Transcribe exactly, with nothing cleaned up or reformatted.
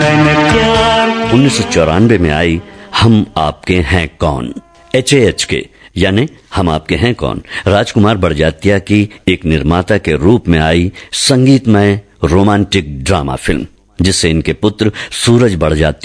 उन्नीस सौ चौरानवे में आई हम आपके हैं कौन, एच ए एच के यानी हम आपके हैं कौन राजकुमार बड़जात्या की एक निर्माता के रूप में आई संगीतमय रोमांटिक ड्रामा फिल्म, जिससे इनके पुत्र सूरज बड़जात्या